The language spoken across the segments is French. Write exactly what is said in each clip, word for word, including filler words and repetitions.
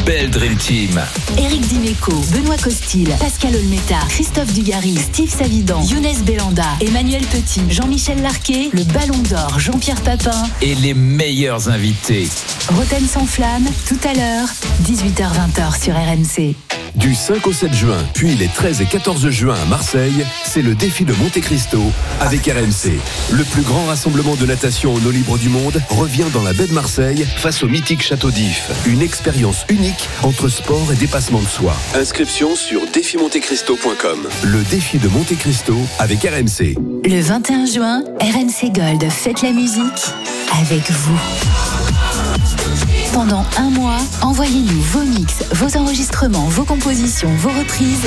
belle Dream Team. Éric Dimeco, Benoît Costil, Pascal Olmeta, Christophe Dugarry, Steve Savidan, Younes Belanda, Emmanuel Petit, Jean-Michel Larquet, le Ballon d'Or, Jean-Pierre Papin et les meilleurs invités. Roten sans flamme, tout à l'heure, dix-huit heures vingt sur R M C. Du cinq au sept juin, puis les treize et quatorze juin à Marseille, c'est le défi de Monte Cristo avec R M C. Le plus grand rassemblement de natation en eau libre du monde revient dans la baie de Marseille face au mythique Château d'If. Une expérience unique entre sport et dépassement de soi. Inscription sur défi monte cristo point com. Le défi de Monte Cristo avec R M C. Le vingt et un juin, R M C Gold fête la musique avec vous. Pendant un mois, envoyez-nous vos mix, vos enregistrements, vos compositions, vos reprises.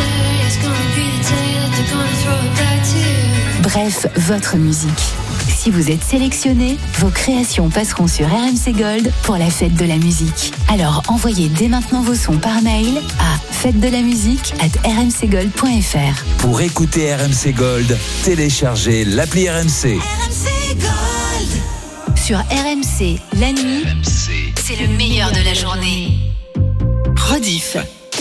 Bref, votre musique. Si vous êtes sélectionné, vos créations passeront sur R M C Gold pour la fête de la musique. Alors envoyez dès maintenant vos sons par mail à fête de la musique arobase r m c gold point f r. Pour écouter R M C Gold, téléchargez l'appli R M C. R M C Gold. Sur R M C, la nuit, R M C. C'est le meilleur de la journée. Rediff.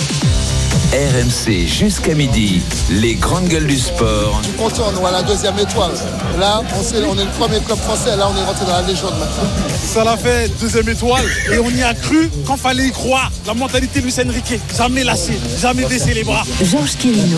R M C jusqu'à midi, les grandes gueules du sport. Je suis content, on a la deuxième étoile. Là, on, sait, on est le premier club français, là on est rentré dans la légende maintenant. Ça l'a fait, deuxième étoile, et on y a cru quand fallait y croire. La mentalité Luis Enrique, jamais lâché, jamais baissé les bras. Georges Quirino.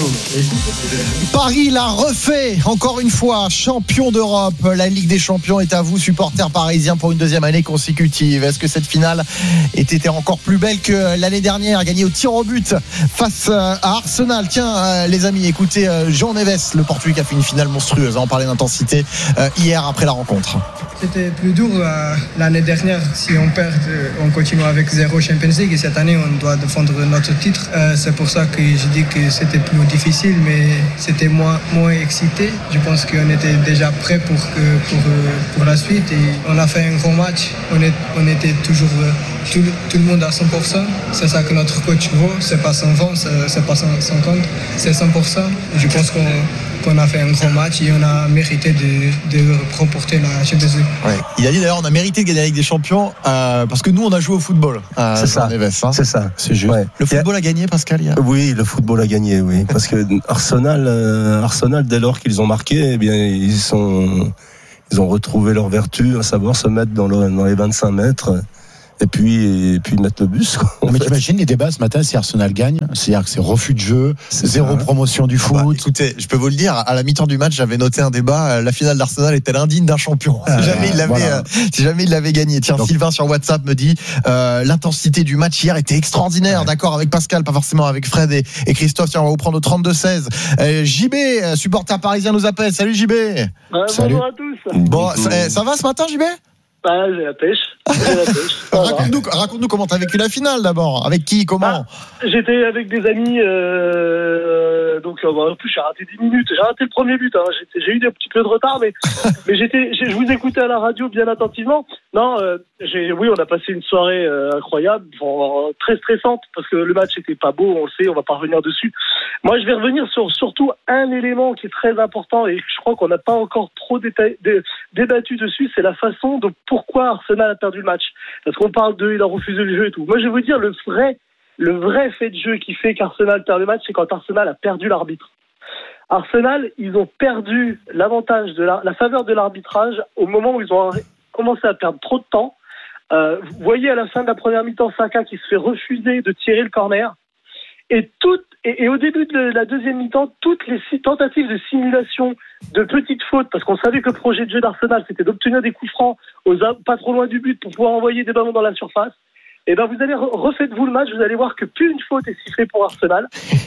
Paris l'a refait, encore une fois, champion d'Europe. La Ligue des Champions est à vous, supporters parisiens, pour une deuxième année consécutive. Est-ce que cette finale était encore plus belle que l'année dernière, gagnée au tir au but face à Arsenal? Tiens, les amis, écoutez Jean Neves, le Portugais, qui a fait une finale monstrueuse. On parlait d'intensité hier après la rencontre. C'était plus dur euh, l'année dernière. Si on perd, on continue avec zéro Champions League. Et cette année, on doit défendre notre titre. Euh, c'est pour ça que je dis que c'était plus difficile, mais c'était moins, moins excité. Je pense qu'on était déjà prêt pour, que, pour, pour la suite. Et on a fait un gros match. On, est, on était toujours tout, tout le monde à cent pour cent. C'est ça que notre coach vaut. C'est pas cent vingt, c'est, c'est pas cent cinquante, c'est cent pour cent. Je pense qu'on qu'on a fait un grand match et on a mérité de, de remporter la Champions League. Ouais. Il a dit d'ailleurs on a mérité de gagner la Ligue des Champions euh, parce que nous on a joué au football. Euh, c'est, ça. Neves, hein. c'est ça. C'est juste. Ouais. Le football a, a gagné, Pascal hier. Oui, le football a gagné, oui, parce que Arsenal, euh, Arsenal, dès lors qu'ils ont marqué, eh bien ils sont, ils ont retrouvé leur vertu, à savoir se mettre dans, le, dans les vingt-cinq mètres. Et puis, et puis mettre le bus. Non, mais t'imagines les débats ce matin si Arsenal gagne, c'est-à-dire que c'est refus de jeu, c'est zéro ça. Promotion du foot. Ah bah, écoutez, je peux vous le dire, à la mi-temps du match, j'avais noté un débat. La finale d'Arsenal était indigne d'un champion. Si jamais il l'avait, voilà. euh, si jamais il l'avait gagné. Tiens, donc, Sylvain sur WhatsApp me dit euh, l'intensité du match hier était extraordinaire. Ouais. D'accord, avec Pascal, pas forcément avec Fred et, et Christophe. Tiens, on va vous prendre au trente-deux seize. Euh, J B, supporter parisien, nous appelle. Salut J B. Ouais, Salut. Bonjour à tous. Bon, ça, ça va ce matin, J B? Bah, j'ai la pêche. J'ai la pêche. raconte-nous, raconte-nous comment t'as vécu la finale d'abord. Avec qui, comment? Bah, j'étais avec des amis. Euh, donc, euh, en plus, j'ai raté dix minutes. J'ai raté le premier but. Hein. J'étais, j'ai eu un petit peu de retard, mais, mais j'étais, j'ai, je vous écoutais à la radio bien attentivement. Non, euh, j'ai, oui, on a passé une soirée euh, incroyable, bon, très stressante, parce que le match était pas beau, on le sait, on va pas revenir dessus. Moi, je vais revenir sur surtout un élément qui est très important et je crois qu'on n'a pas encore trop détaillé, dé, débattu dessus, c'est la façon de pourquoi Arsenal a perdu le match. Parce qu'on parle de, il a refusé le jeu et tout. Moi, je vais vous dire, le vrai, le vrai fait de jeu qui fait qu'Arsenal perd le match, c'est quand Arsenal a perdu l'arbitre. Arsenal, ils ont perdu l'avantage de la, la faveur de l'arbitrage au moment où ils ont commencé à perdre trop de temps. Euh, vous voyez à la fin de la première mi-temps, Saka qui se fait refuser de tirer le corner. Et, toutes, et, et au début de la deuxième mi-temps, toutes les tentatives de simulation de petites fautes, parce qu'on savait que le projet de jeu d'Arsenal, c'était d'obtenir des coups francs aux, pas trop loin du but pour pouvoir envoyer des ballons dans la surface. Et ben vous allez refaites-vous le match, vous allez voir que plus une faute est sifflée pour Arsenal.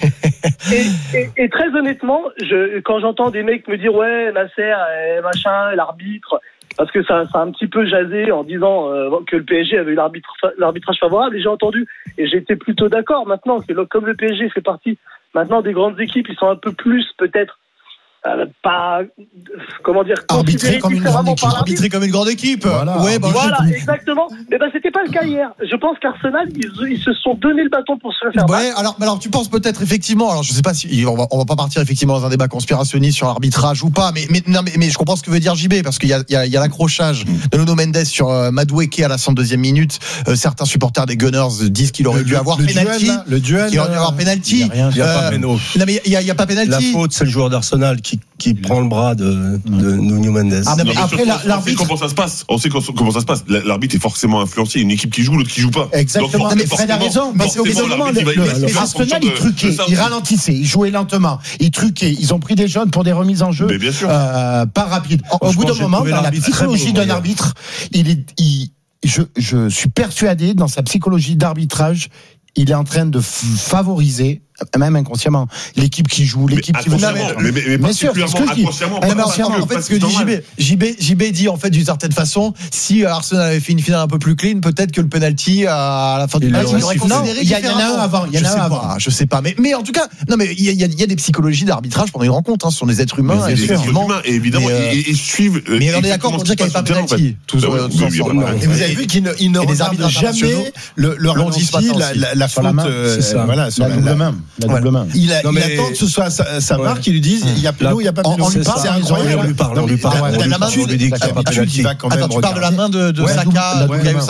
et, et, et très honnêtement, je, quand j'entends des mecs me dire ouais Nasser, eh, machin, l'arbitre, parce que ça, ça a un petit peu jasé en disant euh, que le P S G avait eu l'arbitre, l'arbitrage favorable, et j'ai entendu et j'étais plutôt d'accord. Maintenant, que comme le P S G fait partie maintenant des grandes équipes, ils sont un peu plus peut-être euh, pas, comment dire, arbitrer comme une grande équipe, arbitrer comme une grande équipe. Voilà, ouais, bah, voilà exactement. Mais ben c'était pas le cas hier. Je pense qu'Arsenal ils, ils se sont donné le bâton pour se faire. Ouais, alors, alors tu penses peut-être effectivement. Alors je sais pas si on va, on va pas partir effectivement dans un débat conspirationniste sur l'arbitrage ou pas, mais mais non, mais, mais je comprends ce que veut dire J B parce qu'il y a il y a, il y a l'accrochage de Nuno Mendes sur euh, Madueke à la cent deuxième minute. Euh, certains supporters des Gunners disent qu'il aurait le, dû avoir le penalty. Duel, le duel, qu'il aurait dû avoir penalty. Il n'y a, a, euh, pas péno. Non mais il y a, il y a pas penalty. La faute, c'est le joueur d'Arsenal qui qui prend le bras de, de Nuno Mendes. Ah, non, mais après, la, l'arbitre. On sait comment ça se passe. On sait comment ça se passe. L'arbitre est forcément influencé. Une équipe qui joue, l'autre qui joue pas. Exactement. Donc, mais Fred a raison. Parce qu'au bout d'un moment, l'Arsenal, il truquait. Il ralentissait. Il jouait lentement. Il truquait. Ils ont pris des jeunes pour des remises en jeu. Mais bien sûr. Euh, pas rapides. Au bout d'un moment, dans la psychologie d'un arbitre, il est, il, je, je suis persuadé, dans sa psychologie d'arbitrage, il est en train de favoriser, même inconsciemment, l'équipe qui joue, l'équipe qui veut mais, mais, mais, mais bien sûr, c'est ce que je dis. Inconsciemment, en fait, ce que dit J B, J B, J B dit en fait d'une certaine façon, si Arsenal avait fait une finale un peu plus clean, peut-être que le penalty à la fin du match, il aurait considéré. Il y en a un avant, il y en a un avant. Je sais pas, mais mais en tout cas, non mais il y a il y a des psychologies d'arbitrage pendant une rencontre, ce sont des êtres humains, évidemment, et évidemment, ils suivent. Mais on est d'accord pour dire qu'il n'y avait pas penalty. Et vous avez vu qu'ils ne regardent jamais le ralenti, la faute. Voilà, sur la double main. La double main. Il, a, non, il attend que ce soit sa, sa marque, qui lui dise il y a péno, il n'y a pas péno. C'est incroyable. On lui parle, on lui parle. On lui dit qu'il n'y a pas pénalty. Attends, tu parles de la main de Saka,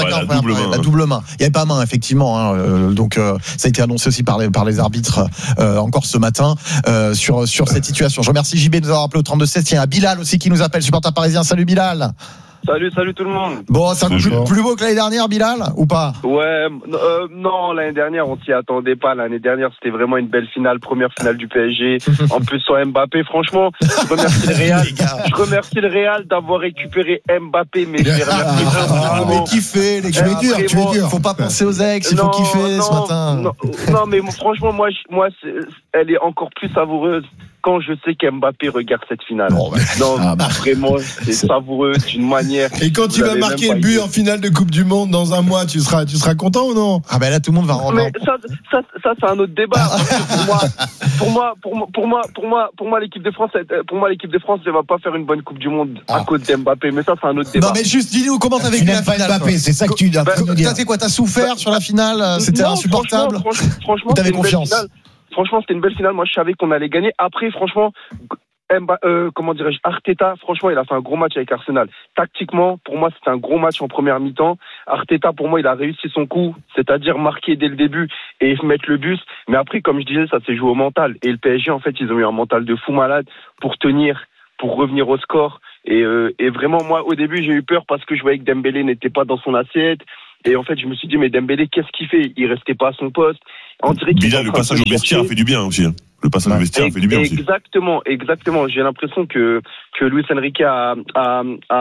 la double main. Il n'y avait pas main, effectivement. Donc ça a été annoncé aussi par les par les arbitres encore ce matin sur sur cette situation. Je remercie J B de nous avoir appelé au trente-deux seize. Il y a Bilal aussi qui nous appelle, supporter parisien. Salut Bilal. Salut, salut tout le monde. Bon, c'est plus, plus beau que l'année dernière, Bilal, ou pas? Ouais, euh, non, l'année dernière, on s'y attendait pas. L'année dernière, c'était vraiment une belle finale, première finale du P S G. En plus, sans Mbappé, franchement, je remercie le Real. Je remercie le Real d'avoir récupéré Mbappé, mais je vais remercier ah, mais kiffer, les gars. Tu es dur, tu es dur. Faut pas penser aux ex, il faut kiffer ce matin. Non, non, mais franchement, moi, moi, elle est encore plus savoureuse quand je sais qu'Mbappé regarde cette finale. Bon, bah, non, ah, bah, vraiment, c'est, c'est savoureux d'une manière. Et quand tu vas marquer le but en finale de Coupe du Monde dans un mois, tu seras, tu seras content ou non? Ah ben là, tout le monde va rendre. Mais ça, ça, ça, c'est un autre débat. pour moi, pour moi, pour moi, pour moi, pour moi, pour moi, l'équipe de France, pour moi, l'équipe de France, elle va pas faire une bonne Coupe du Monde ah. à cause d'Mbappé. Mais ça, c'est un autre débat. Non, mais juste dis-nous comment t'as vécu la finale. Mbappé, c'est ça que tu dois nous dire. T'as fait quoi? T'as souffert sur la finale? C'était non, insupportable. Franchement, franchement, t'avais confiance. Franchement, c'était une belle finale. Moi, je savais qu'on allait gagner. Après, franchement, Mba, euh, comment dirais-je, Arteta, franchement, il a fait un gros match avec Arsenal. Tactiquement, pour moi, c'était un gros match en première mi-temps. Arteta, pour moi, il a réussi son coup, c'est-à-dire marquer dès le début et mettre le but. Mais après, comme je disais, ça s'est joué au mental. Et le P S G, en fait, ils ont eu un mental de fou malade pour tenir, pour revenir au score. Et, euh, et vraiment, moi, au début, j'ai eu peur parce que je voyais que Dembélé n'était pas dans son assiette. Et en fait, je me suis dit, mais Dembélé, qu'est-ce qu'il fait? Il restait pas à son poste. On dirait qu'il Bilal, le passage au vestiaire a fait du bien aussi. Le passage au vestiaire a fait du bien aussi. Exactement, exactement. J'ai l'impression que que Luis Enrique a a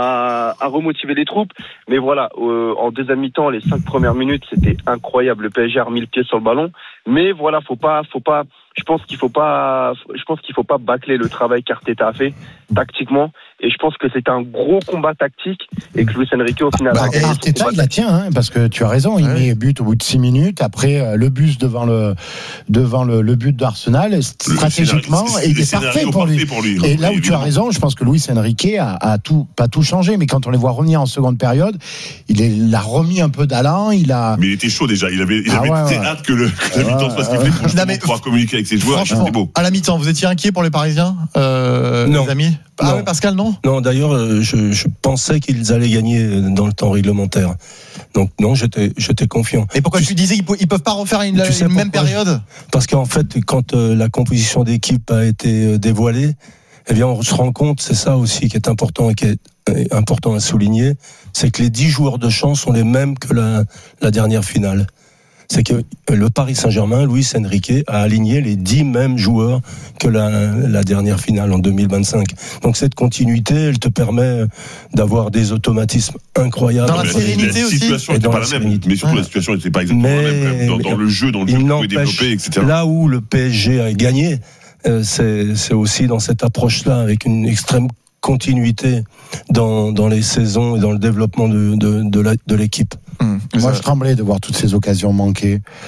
a, a remotivé les troupes. Mais voilà, euh, en deuxième mi-temps, les cinq premières minutes, c'était incroyable. Le P S G a remis le pied sur le ballon. Mais voilà, faut pas, faut pas. Je pense qu'il faut pas. Je pense qu'il faut pas bâcler le travail qu'Arteta a fait tactiquement. Et je pense que c'était un gros combat tactique et que Luis Enrique au final. Bah, a Arteta, il la tient, hein, parce que tu as raison. Il ouais. met but au bout de six minutes. Après, le but devant le devant le, le but d'Arsenal, stratégiquement, et il est parfait pour lui. pour lui. Et là où évidemment. Tu as raison, je pense que Luis Enrique a, a tout, pas tout changé, mais quand on les voit revenir en seconde période, il, est, il a remis un peu d'allant. Il a. Mais il était chaud déjà. Il avait, il avait ah ouais, ouais. hâte que, le, que la mi-temps se passe ouais, pour, ouais. pour pouvoir communiquer avec ses joueurs. Franchement, beau. À la mi-temps, vous étiez inquiet pour les Parisiens, euh, non. les amis? Ah non. Ouais, Pascal, non? Non, d'ailleurs, je, je pensais qu'ils allaient gagner dans le temps réglementaire. Donc non, j'étais, j'étais confiant. Et pourquoi tu, tu disais qu'ils peuvent pas refaire une, une même période? Parce qu'en fait, quand euh, la composition d'équipe a été dévoilée, eh bien, on se rend compte, c'est ça aussi qui est important et qui est euh, important à souligner, c'est que les dix joueurs de champ sont les mêmes que la, la dernière finale. C'est que le Paris Saint-Germain, Luis Enrique, a aligné les dix mêmes joueurs que la, la dernière finale en deux mille vingt-cinq. Donc cette continuité, elle te permet d'avoir des automatismes incroyables. Dans la sérénité la aussi. situation n'était pas la, la même, mais surtout ouais. la situation n'était pas exactement mais, la même. Dans, dans le jeu, dans le jeu, pouvait développer, et cetera. Là où le P S G a gagné, c'est, c'est aussi dans cette approche-là, avec une extrême continuité dans, dans les saisons et dans le développement de, de, de, la, de l'équipe. Mmh. Moi, je tremblais de voir toutes ces occasions manquées.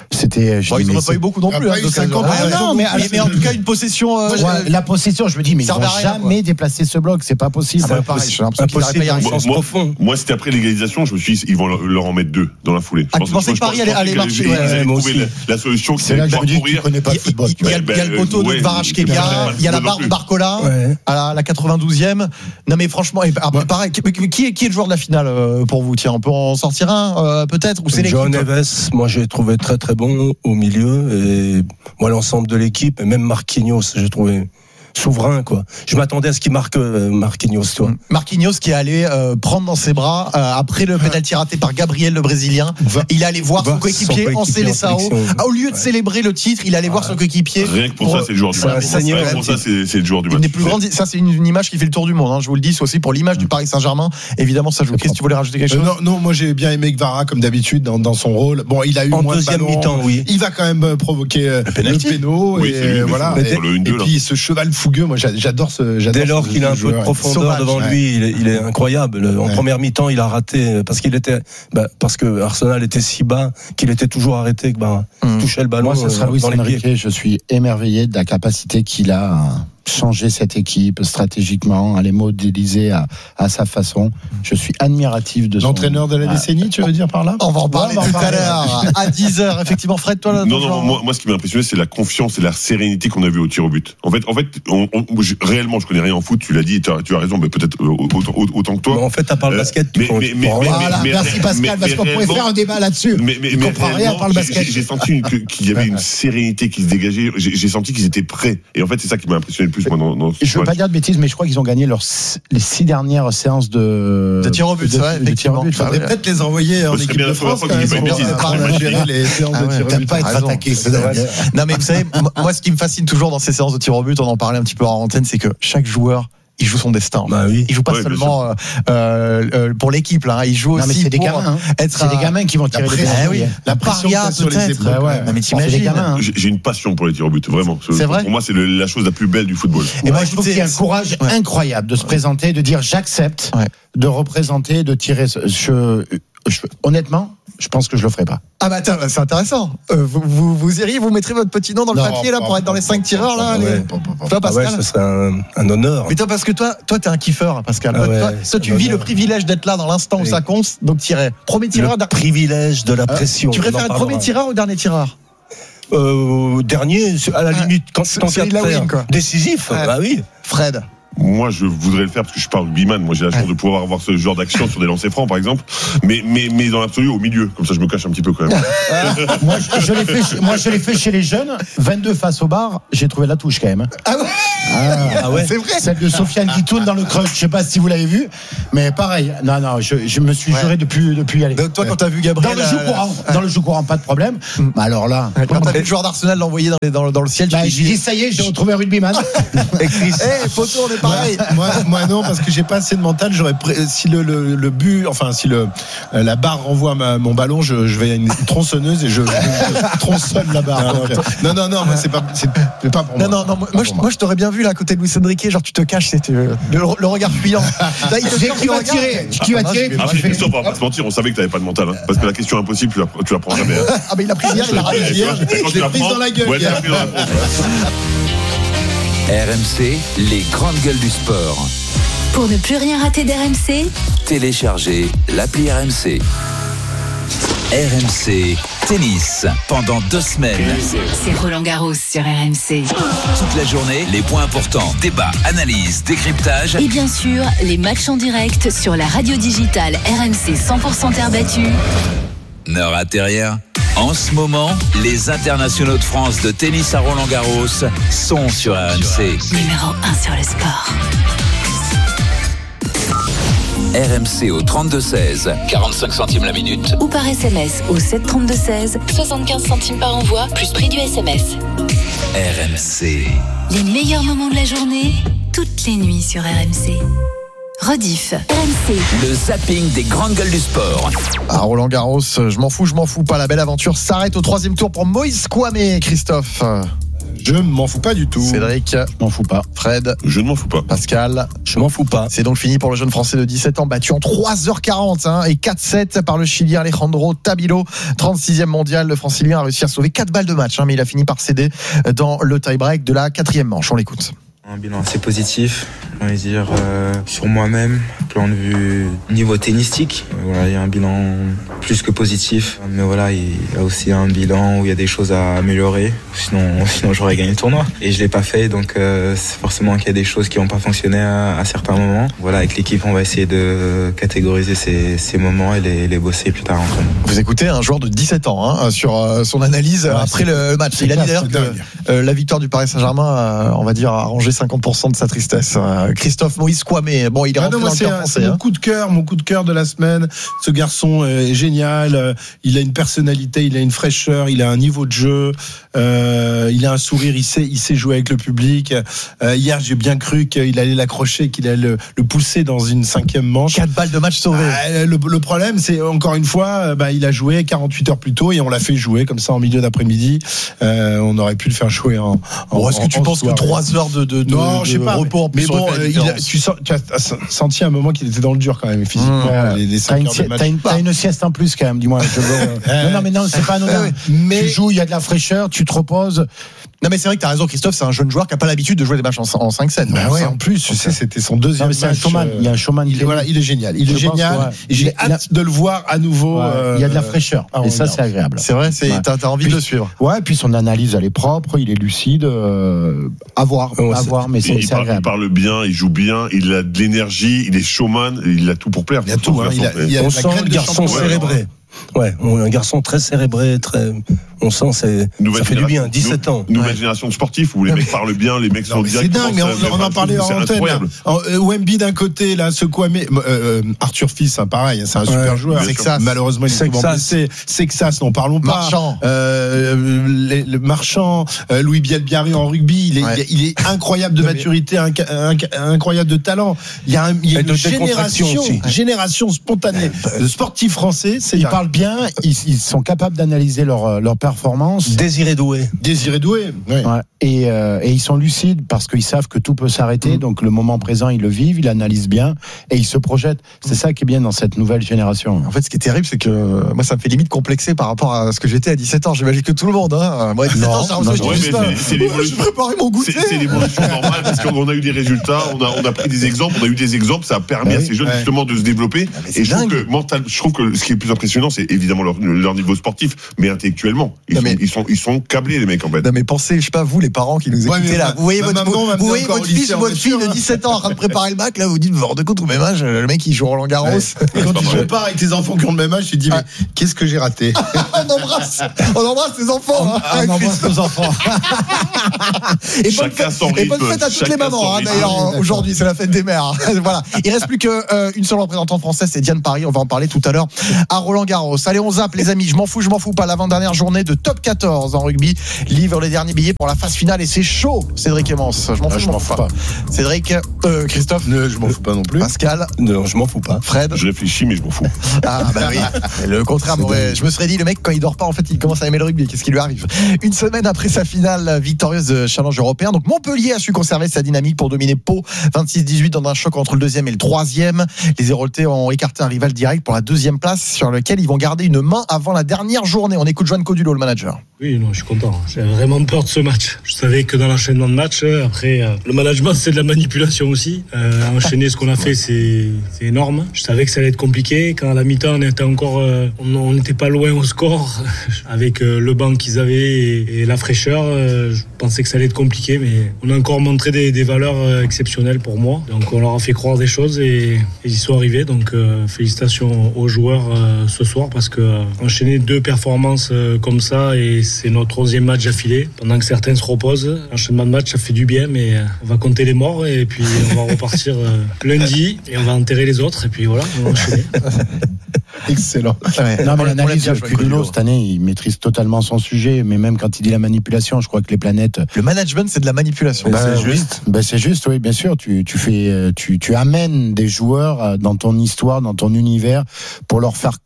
C'était. Bon, ils n'en ont pas eu beaucoup non plus. Ah, hein, cinquante, ah, ouais, non, mais, mais, mais en tout cas, une possession. Euh, ouais, la possession, je me dis, mais ils vont jamais quoi. déplacer ce bloc, c'est pas possible. C'est pareil, j'ai l'impression qu'ils n'arrivent pas à y moi, moi, moi, c'était après l'égalisation, je me suis dit, ils vont leur en mettre deux dans la foulée. Ah, tu pensais que Paris allait, allait marcher? Ils allaient trouver la, la solution. C'est là que je me dis que tu connais pas le football. Il y a le poteau de Kvaratskhelia, il y a la barre de Barcola à la quatre-vingt-douzième. Non, mais franchement, pareil, qui est le joueur de la finale pour vous? Tiens, on peut en sortir un, peut-être? Ou c'est l'équipe? John Neves, moi, j'ai trouvé très très bon au milieu. Et moi, l'ensemble de l'équipe, et même Marquinhos, j'ai trouvé souverain, quoi. Je m'attendais à ce qu'il marque euh, Marquinhos, toi. Marquinhos qui est allé euh, prendre dans ses bras euh, après le pénalty raté par Gabriel, le Brésilien. Va, il est allé voir son coéquipier en Seleção. Ah, au lieu de ouais. célébrer le titre, il allait voir son coéquipier. Rien que pour, pour ça, c'est le joueur du match. Rien que pour ça, c'est, c'est le joueur du match. Plus grande, ça, c'est une, une image qui fait le tour du monde. Hein, je vous le dis, c'est aussi pour l'image du Paris Saint-Germain. Évidemment, ça joue. Qu'est-ce que tu voulais rajouter quelque chose? euh, non, non, moi j'ai bien aimé Kvara comme d'habitude dans, dans son rôle. Bon, il a eu en moins deuxième de ballons, mi-temps, oui. Il va quand même provoquer le péno et voilà. Et puis ce cheval fougueux, moi j'adore. Ce, Dès lors qu'il a un peu de profondeur sauvage, devant ouais. lui, il est, il est incroyable. En ouais. première mi-temps, il a raté parce qu'il était, bah, parce que Arsenal était si bas qu'il était toujours arrêté, que bah, mmh. touchait le ballon. Moi, ce sera euh, Luis dans les Enrique. pieds. Je suis émerveillé de la capacité qu'il a à changer cette équipe stratégiquement, à les modéliser à, à sa façon. Je suis admiratif de son... L'entraîneur de la décennie, ah, tu veux dire par là? On va en parler ouais, tout à l'heure à dix heures. Effectivement, Fred, toi là. Non, non, moi, moi, ce qui m'a impressionné, c'est la confiance et la sérénité qu'on a vu au tir au but. En fait, en fait, on, on, je, réellement, je connais rien en foot. Tu l'as dit, tu as, tu as raison, mais peut-être autant, autant que toi. Mais en fait, à part le basket, euh, tu mais, mais, mais, voilà, mais, merci mais, Pascal, mais, parce qu'on pouvait faire un débat là-dessus. Mais, mais, il mais, comprend rien à part le basket. J'ai, j'ai senti une, qu'il y avait une sérénité qui se dégageait. J'ai, j'ai senti qu'ils étaient prêts. Et en fait, c'est ça qui m'a impressionné le plus moi dans, dans je veux pas dire de bêtises, mais je crois qu'ils ont gagné leurs les six dernières séances de de tir au but. Il faudrait peut-être les envoyer en équipe de France. Gérer les séances de tir au but. Pas être attaqué. Non, mais vous savez, moi, ce qui me fascine toujours dans ces séances de tir au but, on en parlait un petit peu en antenne, c'est que chaque joueur il joue son destin. Bah oui. Il joue pas ouais, seulement euh, euh, pour l'équipe là. Il joue non, aussi mais c'est des pour gamins, hein. être. C'est des gamins qui vont tirer les buts. Ah oui. La pression sur les épaules. Bah ouais. Mais t'imagines. Gamins, hein. J'ai une passion pour les tirs au but, vraiment. C'est vrai. Pour moi, c'est le, la chose la plus belle du football. Et ouais, moi, je trouve qu'il y a un courage ouais. incroyable de se présenter, de dire j'accepte ouais. de représenter, de tirer. Je, je, honnêtement, je pense que je le ferai pas. Ah bah attends, c'est intéressant. Euh, vous, vous, vous iriez, vous mettrez votre petit nom dans le non, papier là pour être dans les cinq tireurs là. Les... Toi, Pascal. Ah ouais, ça serait un, un honneur. Mais toi, parce que toi, toi, t'es un kiffeur, Pascal. Ah ouais, toi, toi, tu vis honneur. Le privilège d'être là dans l'instant oui. où ça compte. Donc tirer. Premier tireur. Le privilège de la pression. Tu préfères être premier tireur ou dernier tireur? Euh, dernier, à la limite, quand c'est décisif. Ouais. Bah oui. Fred. Moi, je voudrais le faire parce que je suis pas rugbyman. Moi, j'ai la chance de pouvoir avoir ce genre d'action sur des lancers francs, par exemple. Mais, mais, mais dans l'absolu, au milieu. Comme ça, je me cache un petit peu quand même. moi, je, je l'ai fait, moi, je l'ai fait chez les jeunes. vingt-deux face au bar. J'ai trouvé la touche quand même. Ah ouais, ah, ah ouais. C'est vrai. Celle de Sofiane qui tourne dans le creux. Je sais pas si vous l'avez vu. Mais pareil. Non, non, je, je me suis ouais. juré depuis, depuis y aller. Donc, toi, quand t'as vu Gabriel. Dans le jeu courant. Euh, dans le jeu courant, pas de problème. Mm. Mais alors là. Quand t'as vu le joueur d'Arsenal l'envoyer dans, dans, dans le ciel. Bah, j'ai dit, ça y est, j'ai retrouvé un rugbyman. Eh, photo, on est pareil. Moi, moi non, parce que j'ai pas assez de mental. J'aurais pré... si le, le, le but, enfin si le la barre renvoie ma, mon ballon, je, je vais à une tronçonneuse et je, je, je tronçonne la barre. Non, donc, non, non, non, moi c'est pas, c'est pas pour moi. Non, non, non, moi, moi, je, moi je t'aurais bien vu là à côté de Luis Enrique, genre tu te caches, c'était le, le regard fuyant. Là, il te dit qui va tirer, qui va tirer. Ah, mais Christophe, on va pas se mentir, on savait que t'avais pas de mental, hein, parce que la question impossible, tu la, tu la prends jamais. Hein. Ah mais il a pris hier, il a raté hier, je l'ai prise dans la gueule. R M C, les grandes gueules du sport. Pour ne plus rien rater d'R M C, téléchargez l'appli R M C. R M C Tennis, pendant deux semaines. C'est Roland Garros sur R M C. Toute la journée, les points importants, débats, analyses, décryptage. Et bien sûr, les matchs en direct sur la radio digitale R M C cent pour cent terre battue. Ne ratez rien. En ce moment, les internationaux de France de tennis à Roland Garros sont sur R M C. Numéro un sur le sport. R M C au trente-deux seize, quarante-cinq centimes la minute. Ou par S M S au sept trente-deux seize, soixante-quinze centimes par envoi, plus prix du S M S. R M C. Les meilleurs moments de la journée, toutes les nuits sur R M C. Rediff, R M C. Le zapping des grandes gueules du sport. À Roland Garros, je m'en fous, je m'en fous pas. La belle aventure s'arrête au troisième tour pour Moïse Kouamé, Christophe. Je ne m'en fous pas du tout. Cédric, je m'en fous pas. Fred, je ne m'en fous pas. Pascal, je m'en fous pas. C'est donc fini pour le jeune Français de dix-sept ans, battu en trois heures quarante hein, et quatre sept par le Chilien Alejandro Tabilo, trente-sixième mondial. Le Francilien a réussi à sauver quatre balles de match, hein, mais il a fini par céder dans le tie-break de la quatrième manche. On l'écoute. Un bilan assez positif, j'ai envie de dire, euh, sur moi-même, plan de vue niveau tennistique. Voilà, il y a un bilan plus que positif, mais voilà, il y a aussi un bilan où il y a des choses à améliorer. Sinon, sinon j'aurais gagné le tournoi. Et je l'ai pas fait, donc euh, c'est forcément qu'il y a des choses qui n'ont pas fonctionné à, à certains moments. Voilà, avec l'équipe, on va essayer de catégoriser ces, ces moments et les, les bosser plus tard ensemble. Vous écoutez un joueur de dix-sept ans hein, sur euh, son analyse ouais, après le match. Il a dit d'ailleurs que euh, la victoire du Paris Saint-Germain, euh, on va dire, a arrangé cinquante pour cent de sa tristesse. Christophe Moïse Kouamé, bon, il est rentré ah non, dans le cœur français. C'est mon hein. coup de cœur, mon coup de cœur de la semaine. Ce garçon est génial. Il a une personnalité, il a une fraîcheur, il a un niveau de jeu, euh, il a un sourire, il sait, il sait jouer avec le public. Euh, hier, j'ai bien cru qu'il allait l'accrocher, qu'il allait le, le pousser dans une cinquième manche. Quatre balles de match sauvées. Euh, le, le problème, c'est encore une fois, bah, il a joué quarante-huit heures plus tôt et on l'a fait jouer comme ça en milieu d'après-midi. Euh, on aurait pu le faire jouer en. en bon, est-ce que tu penses soirée. que trois heures de, de, de non, je sais pas. repos mais bon, euh, il a, tu, sens, tu as senti un moment qu'il était dans le dur quand même physiquement. Mmh, les, les t'as, une, t'as, une, t'as une sieste en plus quand même, dis-moi. Je veux, euh... non, non, mais non, c'est pas anodin. Mais tu joues, il y a de la fraîcheur, tu te reposes. Non mais c'est vrai que t'as raison Christophe, c'est un jeune joueur qui a pas l'habitude de jouer des matchs en, en cinq sept. Bah ouais, en plus, tu sais, c'était son deuxième non, mais c'est match. Un showman. Il y a un showman. Il est, voilà, il est génial. Il est génial. Pense, ouais. Et j'ai hâte a... de le voir à nouveau. Ouais, euh... Il y a de la fraîcheur. Ah, et ça, c'est agréable. C'est vrai, c'est, ouais. t'as, t'as envie puis, de le suivre. Ouais, puis son analyse, elle est propre, il est lucide. Euh, à voir, ouais, à voir, mais c'est, il c'est parle, agréable. Il parle bien, il joue bien, il a de l'énergie, il est showman, il a tout pour plaire. Il a tout. On sent le garçon cérébré. Ouais, un garçon très cérébré, très. On sent, c'est. Ça fait du bien, dix-sept ans. Nouvelle ouais. génération de sportifs où les mecs parlent bien, les mecs sont directs. C'est dingue, mais on, on en parlait en antenne. Wemby d'un côté, là, ce Kouamé, euh, Arthur Fils, hein, pareil, c'est un super ouais, joueur. Sexas. Malheureusement, il est souvent blessé. Sexas, n'en parlons pas. Marchand. Euh, les, le Marchand, euh, Louis Bielbiarri en rugby, il est, ouais. il est incroyable de maturité, un, un, incroyable de talent. Il y a, un, il y a une génération, génération spontanée de sportifs français. C'est ils parlent bien, ils, ils sont capables d'analyser leur, leur performance. Désiré doué. Désiré doué. Oui. Ouais. Et, euh, et ils sont lucides parce qu'ils savent que tout peut s'arrêter. Mmh. Donc le moment présent, ils le vivent, ils l'analysent bien et ils se projettent. C'est ça qui est bien dans cette nouvelle génération. En fait, ce qui est terrible, c'est que moi, ça me fait limite complexer par rapport à ce que j'étais à dix-sept ans. J'imagine que tout le monde. Hein. Moi, à dix-sept ans, non, non, non, ouais, c'est, c'est l'évolution. Je préparais mon goûter. C'est, c'est l'évolution normale parce qu'on a eu des résultats, on a, on a pris des exemples, on a eu des exemples. Ça a permis bah oui, à ces jeunes ouais. justement de se développer. Ah, et je trouve, que, mental, je trouve que ce qui est le plus impressionnant, c'est évidemment leur, leur niveau sportif, mais intellectuellement, ils, non, sont, mais... ils sont, ils sont câblés les mecs en fait. Non mais pensez, je sais pas vous les parents qui nous écoutez ouais, là, vous voyez votre, maman, vous voyez votre fils ou votre fille de dix-sept ans en train de préparer le bac, là vous dites, vous vous rendez compte au même âge, le mec il joue Roland Garros. Ouais. Et quand tu compares avec tes enfants qui ont le même âge, tu te dis, mais qu'est-ce que j'ai raté? On embrasse, on embrasse tes enfants. On embrasse nos enfants. Et bonne fête à toutes les mamans d'ailleurs aujourd'hui, c'est la fête des mères. Voilà. Il reste plus qu'une seule représentante française, c'est Diane Paris, on va en parler tout à l'heure à Roland Garros. Allez, on zappe les amis, je m'en fous, je m'en fous pas. L'avant-dernière journée de top quatorze en rugby livre les derniers billets pour la phase finale et c'est chaud. Cédric Emmons, je m'en fous, ah, je m'en fous pas. Cédric, euh, Christophe, ne, je m'en fous pas non plus. Pascal, non, je m'en fous pas. Fred, je réfléchis mais je m'en fous. Ah bah oui. Le contraire, ouais, je me serais dit le mec quand il dort pas en fait il commence à aimer le rugby. Qu'est-ce qui lui arrive? Une semaine après sa finale victorieuse de Challenge européen, donc Montpellier a su conserver sa dynamique pour dominer Pau vingt-six dix-huit dans un choc entre le deuxième et le troisième. Les Héroltais ont écarté un rival direct pour la deuxième place sur lequel ils vont garder une main avant la dernière journée. On écoute Joan Codulo, le manager. Oui, non, je suis content. J'ai vraiment peur de ce match. Je savais que dans l'enchaînement de matchs, après, euh, le management, c'est de la manipulation aussi. Euh, enchaîner ce qu'on a fait, c'est, c'est énorme. Je savais que ça allait être compliqué. Quand à la mi-temps, on était encore, euh, on n'était pas loin au score avec euh, le banc qu'ils avaient et, et la fraîcheur. Euh, je pensais que ça allait être compliqué, mais on a encore montré des, des valeurs euh, exceptionnelles pour moi. Donc, on leur a fait croire des choses et, et ils y sont arrivés. Donc, euh, félicitations aux joueurs euh, ce soir parce que euh, enchaîner deux performances euh, comme ça et c'est notre onzième match affilé. Pendant que certains se reposent, l'enchaînement de match, ça fait du bien, mais on va compter les morts et puis on va repartir lundi et on va enterrer les autres et puis voilà, on va enchaîner. Excellent. Ouais. Non, mais l'analyse de Cudulo cette année, il maîtrise totalement son sujet, mais même quand il dit la manipulation, je crois que les planètes. Le management, c'est de la manipulation. Ben, c'est juste. Ben, c'est juste, oui, bien sûr. Tu, tu fais, tu, tu amènes des joueurs dans ton histoire, dans ton univers, pour leur faire comprendre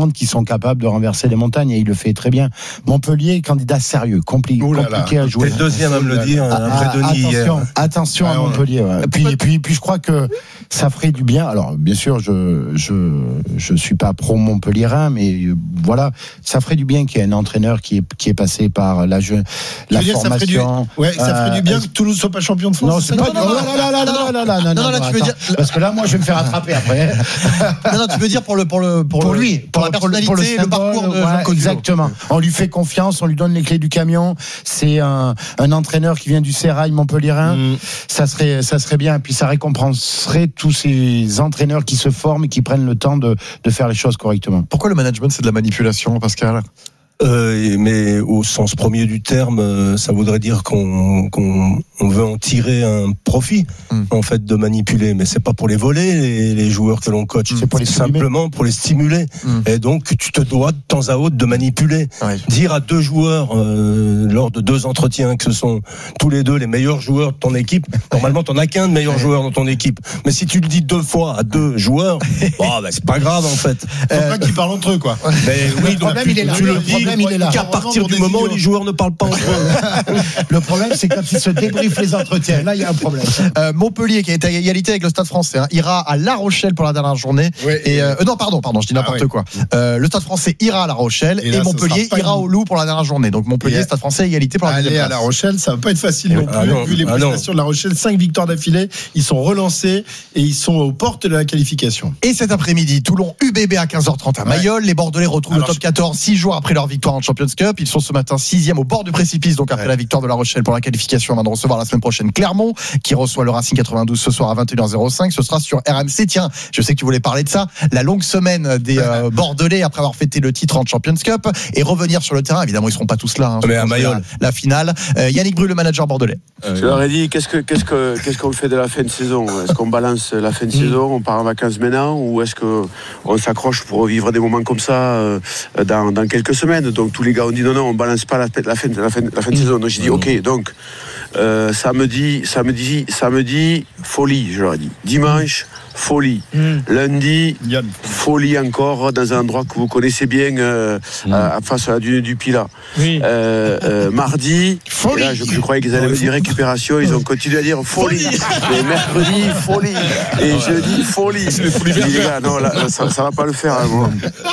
montrent qu'ils sont capables de renverser les montagnes et il le fait très bien. Montpellier, candidat sérieux, compli- Ouh là compliqué là. à jouer. T'es le deuxième à me le dire, Ah, après Denis attention, hier. attention à Ah, ouais. Montpellier. Ouais. Puis, et puis, puis je crois que ça ferait du bien. Alors, bien sûr, je je je suis pas pro Montpellierin, mais euh, voilà, ça ferait du bien qu'il y ait un entraîneur qui est qui est passé par la je, la dire, ça ferait du, formation. ouais, ça ferait du bien euh, que Toulouse soit pas champion de France. Non, c'est ça pas. Non, non, non, non, non, non, non, non, non, là, tu veux attends. dire- Parce que là, moi, je vais me faire attraper après. Non, non, tu veux dire pour le pour le pour, Pour le- lui, pour la personnalité, pour le, symbole, parcours de ouais, Jean Codulot. exactement. On lui fait confiance, on lui donne les clés du camion. C'est un, un entraîneur qui vient du Sérail Montpellierin. Mm. Ça serait ça serait bien. Et puis ça récompenserait tous ces entraîneurs qui se forment et qui prennent le temps de, de faire les choses correctement. Pourquoi le management c'est de la manipulation, Pascal? Euh, mais au sens premier du terme, euh, ça voudrait dire qu'on qu'on on veut en tirer un profit, Mm. en fait, de manipuler. Mais c'est pas pour les voler, les, les joueurs que l'on coach. C'est pour les stimuler. simplement pour les stimuler. Mm. Et donc, tu te dois de temps à autre de manipuler. Ouais. Dire à deux joueurs, euh, lors de deux entretiens, que ce sont tous les deux les meilleurs joueurs de ton équipe, normalement, t'en as qu'un de meilleur joueur dans ton équipe. Mais si tu le dis deux fois à deux joueurs, bon, ben, c'est pas grave, en fait. Faut pas qu'ils parlent entre eux, quoi. Mais oui, donc, problème, tu, il est là. tu Le le dis problème, il est là. qu'à partir du moment où les joueurs ne parlent pas entre eux. Le problème, c'est quand ils se débriefent les entretiens. Là, il y a un problème. Euh, Montpellier qui a été à égalité avec le Stade Français hein, ira à La Rochelle pour la dernière journée. Ouais, et et euh, euh, non, pardon, pardon, je dis n'importe Ah ouais. quoi. Euh, le Stade Français ira à La Rochelle Et et, là, ce Montpellier sera pas ira une- au Loup pour la dernière journée. Donc Montpellier, Et Stade Français, égalité pour la Aller deuxième à La place. Rochelle, ça va pas être facile non Ah plus. non, Vu les ah non. prestations de La Rochelle, cinq victoires d'affilée, ils sont relancés et ils sont aux portes de la qualification. Et cet après-midi, Toulon U B B à quinze heures trente à Mayol. Les Bordelais retrouvent Alors, le top quatorze six jours après leur victoire en Champions Cup. Ils sont ce matin sixième au bord du précipice, donc après Ouais. la victoire de La Rochelle pour la qualification avant de recevoir la semaine prochaine Clermont, qui reçoit le Racing quatre-vingt-douze ce soir à vingt et une heures zéro cinq. Ce sera sur R M C. Tiens, je sais que tu voulais parler de ça. La longue semaine des euh, Bordelais après avoir fêté le titre en Champions Cup et revenir sur le terrain. Évidemment, ils seront pas tous là. Hein, Mais à la, Mayol. la finale. Euh, Yannick Bru, le manager bordelais. Je leur ai dit, qu'est-ce que, qu'est-ce que, qu'est-ce qu'on fait de la fin de saison? Est-ce qu'on balance la fin de saison, on part en vacances maintenant, ou est-ce qu'on s'accroche pour vivre des moments comme ça euh, dans, dans quelques semaines? Donc tous les gars ont dit non, non, on balance pas la, la, fin, la, fin, la fin de saison. Donc j'ai dit ok, donc euh, samedi, samedi, samedi, folie, je leur ai dit. Dimanche, folie. Lundi, folie encore dans un endroit que vous connaissez bien, euh, à, face à la dune du Pilat. Oui. Euh, euh, mardi, et là, je, je croyais qu'ils allaient me dire récupération, ils ont continué à dire folie. Et mercredi, folie. Et jeudi, folie. Je dis, les gars, non, là, là, ça, ça va pas le faire. Hein, moi.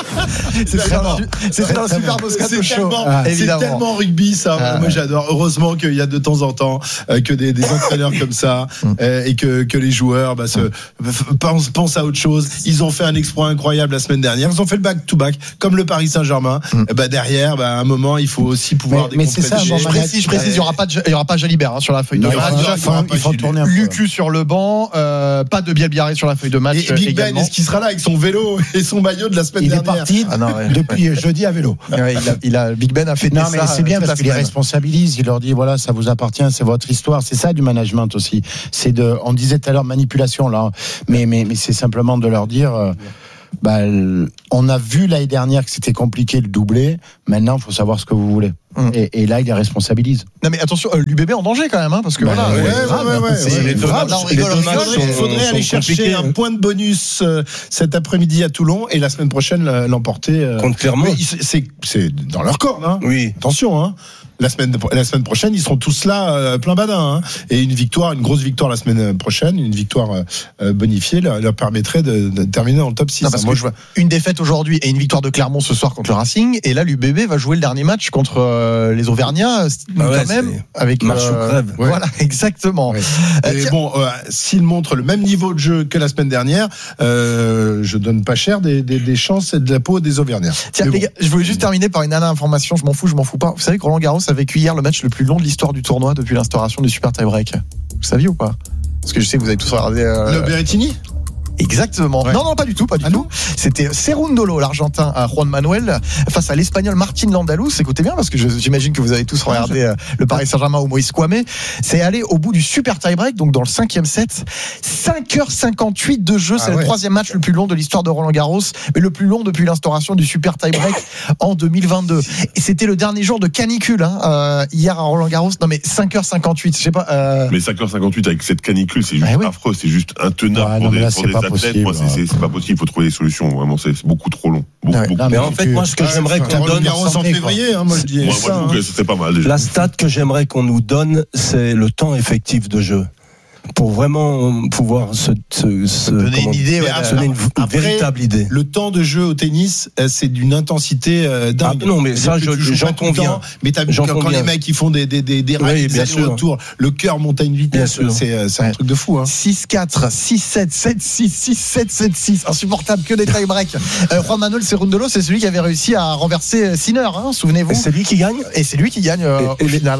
C'est très dans, c'est dans le Super Moscato C'est Show. tellement, Ah, c'est évidemment. tellement rugby ça. Ah, Moi ouais. j'adore. Heureusement qu'il y a de temps en temps euh, que des, des entraîneurs comme ça euh, et que, que les joueurs bah, se, f- pensent, pensent à autre chose. Ils ont fait un exploit incroyable la semaine dernière. Ils ont fait le back-to-back comme le Paris Saint-Germain. Et bah, derrière, bah, à un moment, il faut aussi pouvoir Mais- mais c'est ça, décompresser. Je précise, je précise, il y aura pas de, il y aura pas Jalibert hein, sur la feuille Non, de il y aura match. pas- il y aura pas Il faut Gilles. tourner un peu. Lucu sur le banc, euh, pas de Bielbiarré sur la feuille de match Et euh, Big Ben, également. est-ce qu'il sera là avec son vélo et son maillot de la semaine Il est dernière? parti Ah non, ouais. depuis jeudi à vélo. Ouais, il, a, il a Big Ben a fait Non, mais ça, c'est bien toute la parce qu'il les semaine. responsabilise. Il leur dit voilà, ça vous appartient, c'est votre histoire. C'est ça du management aussi. C'est de, on disait tout à l'heure manipulation là, mais mais mais c'est simplement de leur dire. euh, Bah, on a vu l'année dernière que c'était compliqué le doubler. Maintenant, il faut savoir ce que vous voulez. Hum. Et, et là, il les responsabilise. Non mais attention, euh, l'U B B en danger quand même, hein, parce que Bah, voilà. ouais, euh, ouais, grave, ouais, ouais, c'est ouais. Les deux grave, matchs- là, on les rigole, deux on matchs rigole, Il sont- mais- faudrait sont aller chercher compliqués. un point de bonus euh, cet après-midi à Toulon et la semaine prochaine euh, l'emporter. euh, Contre Clermont. mais ils- c'est, c'est dans leur corps, hein. Oui. Attention, hein. La semaine, la semaine prochaine, ils seront tous là, euh, plein badin. Hein. Et une victoire, une grosse victoire la semaine prochaine, une victoire euh, bonifiée, leur, leur permettrait de, de terminer dans le top six. Non, parce Moi, que je vois. une défaite aujourd'hui et une victoire de Clermont ce soir contre le Racing, et là l'U B B va jouer le dernier match contre euh, les Auvergnats, Ah ouais, quand même, c'est avec marche ou crève. Ouais. Voilà, exactement. Ouais. Euh, Et tiens, bon, euh, s'ils montrent le même niveau de jeu que la semaine dernière, euh, je donne pas cher des, des, des chances et de la peau des Auvergnats. Tiens, Mais les bon. gars, je voulais juste terminer par une dernière information. Je m'en fous, je m'en fous pas. Vous savez que Roland Garros a vécu hier le match le plus long de l'histoire du tournoi depuis l'instauration du Super Tie-Break. Vous saviez ou pas? Parce que je sais que vous avez tous regardé. Euh... Le Berrettini? Exactement. Ouais. Non, non, pas du tout, pas du Ah tout. C'était Cerundolo, l'Argentin, à Juan Manuel, face à l'Espagnol Martin Landalus. Écoutez bien, parce que je- j'imagine que vous avez tous regardé euh, le Paris Saint-Germain ou Moïse Kouamé. C'est allé au bout du super tie-break, donc dans le cinquième set. cinq heures cinquante-huit de jeu. C'est Ah ouais. le troisième match le plus long de l'histoire de Roland Garros, mais le plus long depuis l'instauration du super tie-break en deux mille vingt-deux. Et c'était le dernier jour de canicule, hein, euh, hier à Roland Garros. Non, mais cinq heures cinquante-huit, je sais pas. Euh... Mais cinq heures cinquante-huit avec cette canicule, c'est juste Ah oui. affreux, c'est juste intenable Ouais, pour non, mais des, là, pour c'est des pas athlètes, possible, moi, c'est, c'est, c'est pas possible. Il faut trouver des solutions. Vraiment, c'est, c'est beaucoup trop long. Beaucoup, ouais, beaucoup non, mais trop en fait, long. moi, ce que ah, j'aimerais qu'on donne. Garros en février, hein, moi je dis. Moi, ça, moi, je trouve que c'était pas mal. Déjà. La stat que j'aimerais qu'on nous donne, c'est le temps effectif de jeu. Pour vraiment pouvoir se, se, se donner comment, une idée, ouais, se donner une, une après, véritable idée. Le temps de jeu au tennis, c'est d'une intensité dingue. Ah, non, mais ça, je, j'en conviens. Mais t'as vu quand les mecs ils font des des des des rallyes, des allers-retours, le cœur monte à une vitesse, c'est c'est un truc de fou. Hein. six quatre, six sept, sept six, six sept, sept six, insupportable, que des tie-breaks. euh, Juan Manuel Cerúndolo, c'est celui qui avait réussi à renverser Sinner, hein, souvenez-vous. Et c'est lui qui gagne. Et c'est lui qui gagne euh, et, au et final.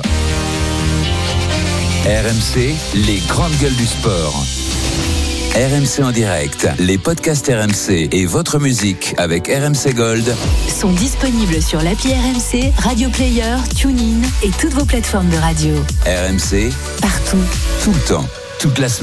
R M C, les grandes gueules du sport. R M C en direct, les podcasts R M C et votre musique avec R M C Gold sont disponibles sur l'appli R M C, Radio Player, TuneIn et toutes vos plateformes de radio. R M C, partout, tout le temps, toute la semaine.